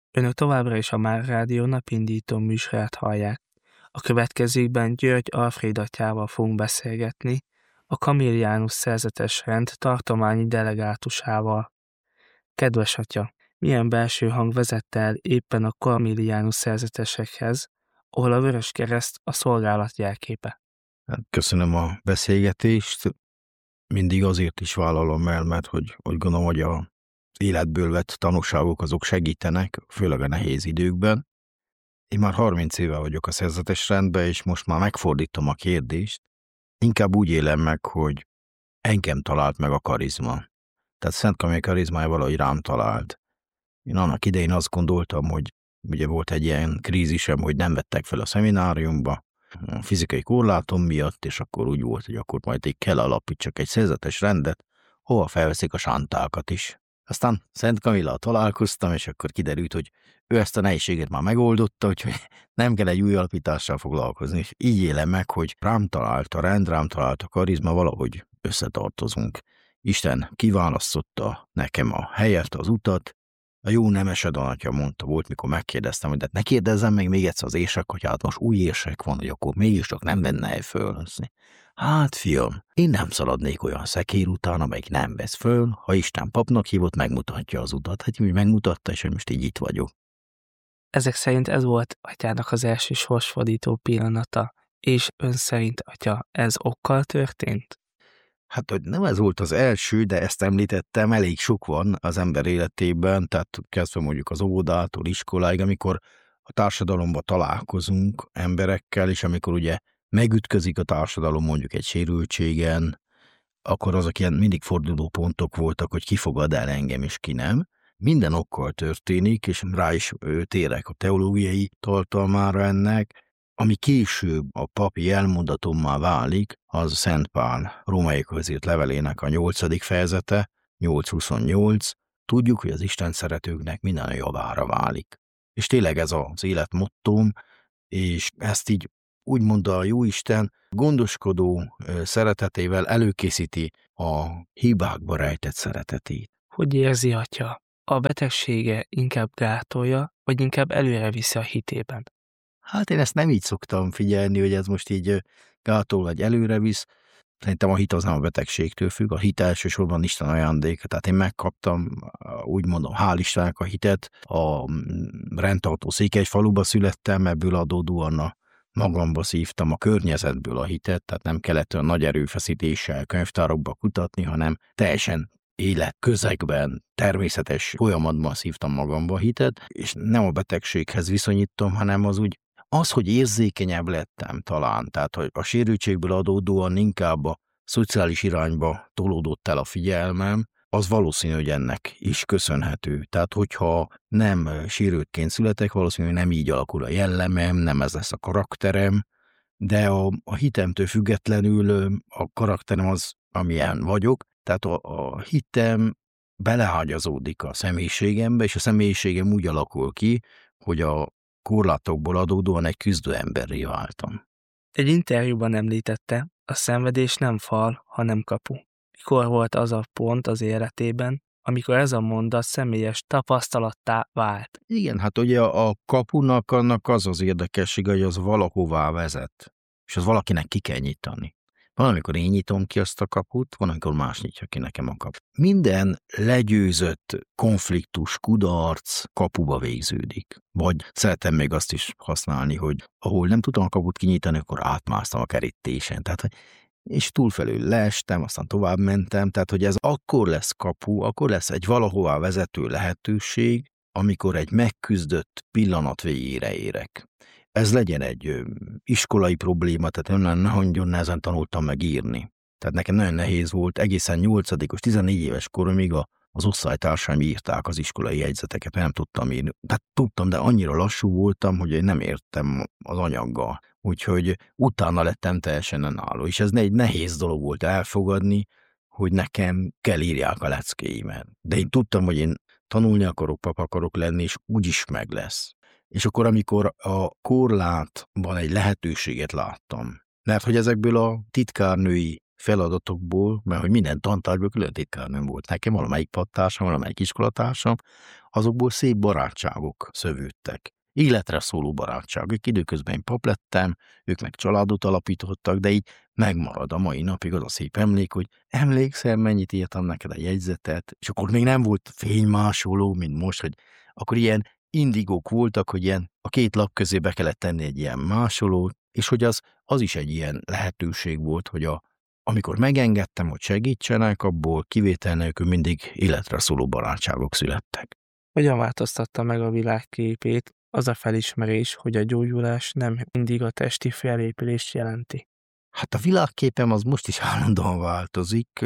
Önök továbbra is a Már Rádió napindító műsorát hallják. A következőkben György Alfréd atyával fogunk beszélgetni, a Camillianus szerzetes rend tartományi delegátusával. Kedves atya, milyen belső hang vezette el éppen a Camillianus szerzetesekhez, ahol a Vöröskereszt a szolgálat jelképe? Köszönöm a beszélgetést. Mindig azért is vállalom el, mert hogy gondolom, hogy az életből vett tanúságok azok segítenek, főleg a nehéz időkben. Én már 30 éve vagyok a szerzetes rendben, és most már megfordítom a kérdést. Inkább úgy élem meg, hogy engem talált meg a karizma. Tehát Szent Camille karizmája valahogy rám talált. Én annak idején azt gondoltam, hogy ugye volt egy ilyen krízisem, hogy nem vettek fel a szemináriumba, a fizikai korlátom miatt, és akkor úgy volt, hogy akkor majd így kell alapítsak egy szerzetes rendet, hova felveszik a sántákat is. Aztán Szent Camillal találkoztam, és akkor kiderült, hogy ő ezt a nehézséget már megoldotta, úgyhogy nem kell egy új alapítással foglalkozni. És így élem meg, hogy rám talált a rend, rám talált a karizma, valahogy összetartozunk. Isten kiválasztotta nekem a helyet, az utat. A jó nemesed atya mondta volt, mikor megkérdeztem, hogy de ne kérdezzem meg még egyszer az érsek, hogy hát most új érsek van, hogy akkor mégis csak nem venne föl. Hát fiam, én nem szaladnék olyan szekér után, amelyik nem vesz föl, ha Isten papnak hívott, megmutatja az utat. Hát úgy megmutatta, és hogy most így itt vagyok. Ezek szerint ez volt atyának az első sorsfordító pillanata, és ön szerint, atya, ez okkal történt? Hát, hogy nem ez volt az első, de ezt említettem, elég sok van az ember életében, tehát kezdve mondjuk az óvodától, iskoláig, amikor a társadalomban találkozunk emberekkel, és amikor ugye megütközik a társadalom mondjuk egy sérültségen, akkor azok ilyen mindig forduló pontok voltak, hogy ki fogad el engem, és ki nem. Minden okkal történik, és rá is térek a teológiai tartalmára ennek. Ami később a papi elmondatommá válik, az Szent Pál rómaiakhoz írt levelének a 8. fejezete, 8:28. Tudjuk, hogy az Isten szeretőknek minden a javára válik. És tényleg ez az életmottóm, és ezt így úgy mondta a Jóisten, gondoskodó szeretetével előkészíti a hibákba rejtett szeretetét. Hogy érzi, atya? A betegsége inkább gátolja, vagy inkább előre viszi a hitében? Hát én ezt nem így szoktam figyelni, hogy ez most így gátol vagy előre visz. Szerintem a hit az nem a betegségtől függ, a hit elsősorban Isten ajándéka. Tehát én megkaptam, úgy mondom, hál' Istennek a hitet. A rendtartó Székelyfaluba születtem, ebből adódóan a magamba szívtam a környezetből a hitet, tehát nem kellett olyan nagy erőfeszítéssel könyvtárokba kutatni, hanem teljesen életközegben, természetes folyamatban szívtam magamba a hitet, és nem a betegséghez viszonyítom, hanem az, hogy érzékenyebb lettem talán, tehát hogy a sérültségből adódóan inkább a szociális irányba tolódott el a figyelmem, az valószínű, hogy ennek is köszönhető. Tehát, hogyha nem sérültként születek, valószínűleg nem így alakul a jellemem, nem ez lesz a karakterem, de a hitemtől függetlenül a karakterem az, amilyen vagyok, tehát a hitem beleágyazódik a személyiségembe, és a személyiségem úgy alakul ki, hogy a korlátokból adódóan egy küzdő emberré váltam. Egy interjúban említette, a szenvedés nem fal, hanem kapu. Mikor volt az a pont az életében, amikor ez a mondat személyes tapasztalattá vált? Igen, hát ugye a kapunak annak az érdekessége, hogy az valahová vezet, és az valakinek ki kell nyitani. Van, amikor én nyitom ki azt a kaput, van, amikor más nyitja ki nekem a kaput. Minden legyőzött konfliktus, kudarc kapuba végződik. Vagy szeretem még azt is használni, hogy ahol nem tudtam a kaput kinyitani, akkor átmásztam a kerítésen. Tehát, és túlfelül leestem, aztán tovább mentem, tehát hogy ez akkor lesz kapu, akkor lesz egy valahová vezető lehetőség, amikor egy megküzdött pillanat végére érek. Ez legyen egy iskolai probléma, tehát nagyon nagyon tanultam meg írni. Tehát nekem nagyon nehéz volt, egészen 8-os, 14 éves koromig az osztálytársaim írták az iskolai jegyzeteket, mert nem tudtam írni. Tehát tudtam, de annyira lassú voltam, hogy én nem értem az anyaggal. Úgyhogy utána lettem teljesen önálló, és ez egy nehéz dolog volt elfogadni, hogy nekem kell írják a leckéimet. De én tudtam, hogy én tanulni akarok, pap akarok lenni, és úgyis meg lesz. És akkor, amikor a korlátban egy lehetőséget láttam, mert hogy ezekből a titkárnői feladatokból, mert hogy minden tantárgyból külön titkár nem volt. Nekem valamelyik padtársam, valamelyik iskolatársam, azokból szép barátságok szövődtek. Életre szóló barátságok. Időközben én pap lettem, ők meg családot alapítottak, de így megmarad a mai napig az a szép emlék, hogy emlékszel, mennyit írtam neked a jegyzetet, és akkor még nem volt fénymásoló, mint most, hogy akkor ilyen indigók voltak, hogy ilyen a két lap közé be kellett tenni egy ilyen másolót, és hogy az is egy ilyen lehetőség volt, hogy amikor megengedtem, hogy segítsenek, abból kivétel nélkül mindig életre szóló barátságok születtek. Hogyan változtatta meg a világképét az a felismerés, hogy a gyógyulás nem mindig a testi felépülést jelenti? Hát a világképem az most is állandóan változik,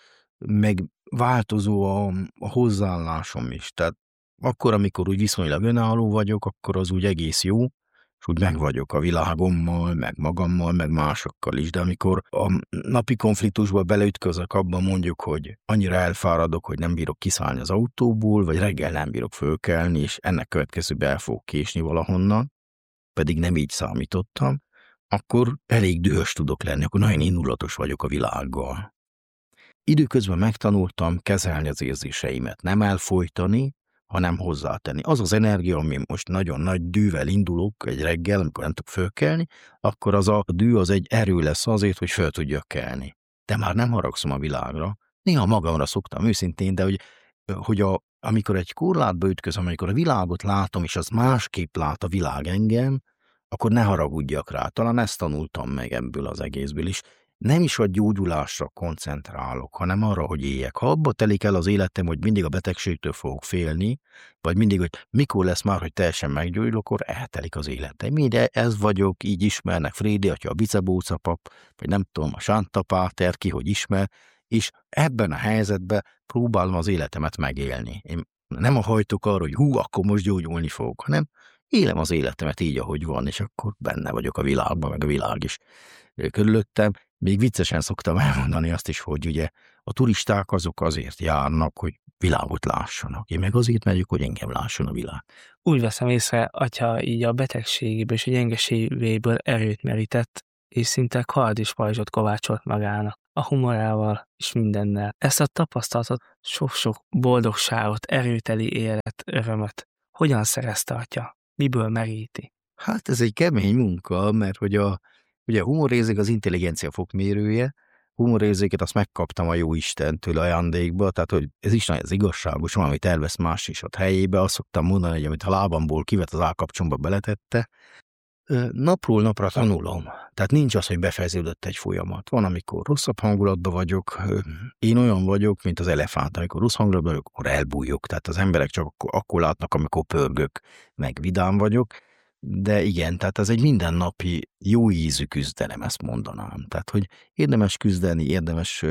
meg változó a hozzáállásom is. Tehát akkor, amikor úgy viszonylag önálló vagyok, akkor az úgy egész jó, és úgy meg vagyok a világommal, meg magammal, meg másokkal is, de amikor a napi konfliktusba beleütközök abban mondjuk, hogy annyira elfáradok, hogy nem bírok kiszállni az autóból, vagy reggel nem bírok fölkelni, és ennek következőben el fogok késni valahonnan, pedig nem így számítottam, akkor elég dühös tudok lenni, akkor nagyon indulatos vagyok a világgal. Időközben megtanultam kezelni az érzéseimet, nem elfojtani, hanem hozzátenni. Az az energia, ami most nagyon nagy dűvel indulok egy reggel, amikor nem tudok fölkelni, akkor az a dű az egy erő lesz azért, hogy föl tudjak kelni. De már nem haragszom a világra. Néha magamra szoktam őszintén, de amikor egy korlátba ütközöm, amikor a világot látom, és az másképp lát a világ engem, akkor ne haragudjak rá. Talán ezt tanultam meg ebből az egészből is. Nem is a gyógyulásra koncentrálok, hanem arra, hogy éljek. Ha abba telik el az életem, hogy mindig a betegségtől fogok félni, vagy mindig, hogy mikor lesz már, hogy teljesen meggyógyulok, akkor eltelik az életem. Minden ez vagyok, így ismernek Frédi atya, a Bicebóca pap, vagy nem tudom, a Sánta Páter, ki hogy ismer, és ebben a helyzetben próbálom az életemet megélni. Én nem hajtok arra, hogy akkor most gyógyulni fogok, hanem élem az életemet így, ahogy van, és akkor benne vagyok a világban, meg a világ is körülöttem. Még viccesen szoktam elmondani azt is, hogy ugye a turisták azok azért járnak, hogy világot lássanak. Én meg azért megyek, hogy engem lásson a világ. Úgy veszem észre, atya így a betegségéből és a gyengeségéből erőt merített, és szinte kard és pajzsot kovácsolt magának, a humorával és mindennel. Ezt a tapasztalatot, sok-sok boldogságot, erőteli élet, örömöt hogyan szerezte atya? Miből meríti? Hát ez egy kemény munka, mert hogy ugye a humorérzék az intelligencia fokmérője, humorérzéket azt megkaptam a jó Istentől ajándékba, tehát hogy ez is nagyon igazságos, valamit elvesz más is ott helyébe, azt szoktam mondani, hogy amit a lábamból kivett, az állkapcsomba beletette. Napról napra tanulom, tehát nincs az, hogy befejeződött egy folyamat. Van, amikor rosszabb hangulatban vagyok, én olyan vagyok, mint az elefánt, amikor rossz hangulatban vagyok, akkor elbújok, tehát az emberek csak akkor látnak, amikor pörgök, meg vidám vagyok. De igen, tehát ez egy mindennapi jó ízű küzdelem, ezt mondanám. Tehát, hogy érdemes küzdeni, érdemes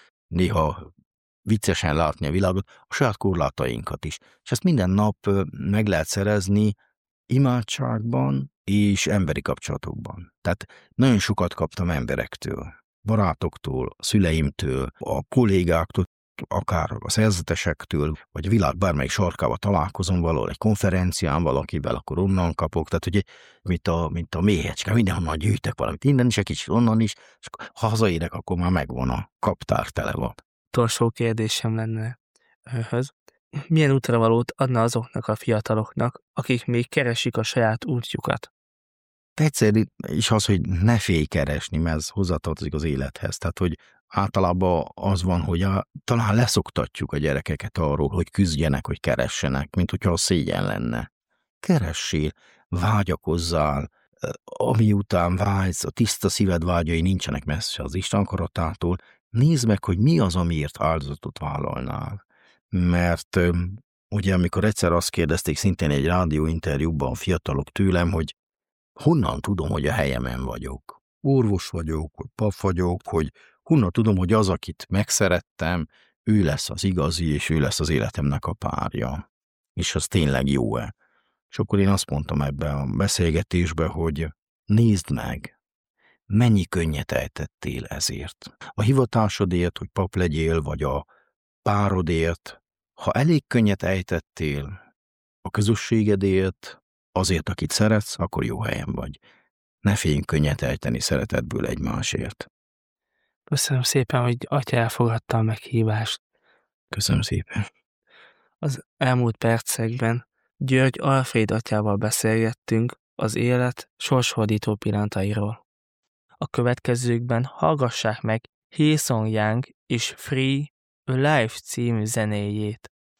néha viccesen látni a világot, a saját korlátainkat is. És ezt minden nap meg lehet szerezni imádságban és emberi kapcsolatokban. Tehát nagyon sokat kaptam emberektől, barátoktól, a szüleimtől, a kollégáktól, akár a szerzetesektől, vagy a világ bármelyik sarkába találkozom valahol, egy konferencián valakivel, akkor onnan kapok, tehát hogy mint a méhecske, mindenhonnan gyűjtek valamit, innen is, egy kicsit onnan is, és ha hazaérek, akkor már megvan a kaptár tele van. Utolsó kérdésem lenne önhöz. Milyen útravalót adna azoknak a fiataloknak, akik még keresik a saját útjukat? Egyszer is az, hogy ne félj keresni, mert ez hozzátartozik az élethez. Tehát, hogy általában az van, hogy talán leszoktatjuk a gyerekeket arról, hogy küzdjenek, hogy keressenek, mint hogyha a szégyen lenne. Keressél, vágyakozzál, ami után vágysz, a tiszta szíved vágyai nincsenek messze az Isten akaratától, nézd meg, hogy mi az, amiért áldozatot vállalnál. Mert ugye amikor egyszer azt kérdezték szintén egy rádióinterjúban a fiatalok tőlem, hogy honnan tudom, hogy a helyemen vagyok? Orvos vagyok, vagy pap vagyok, hogy honnan tudom, hogy az, akit megszerettem, ő lesz az igazi, és ő lesz az életemnek a párja. És az tényleg jó-e? És akkor én azt mondtam ebbe a beszélgetésbe, hogy nézd meg, mennyi könnyet ejtettél ezért. A hivatásodért, hogy pap legyél, vagy a párodért, ha elég könnyet ejtettél a közösségedért, azért, akit szeretsz, akkor jó helyen vagy. Ne féljünk könnyet ejteni szeretetből egymásért. Köszönöm szépen, hogy atya elfogadta a meghívást. Köszönöm szépen. Az elmúlt percekben György Alfréd atyával beszélgettünk az élet sorsfordító pillanatairól. A következőkben hallgassák meg Hye Song Yang és Free A Life című zenéjét.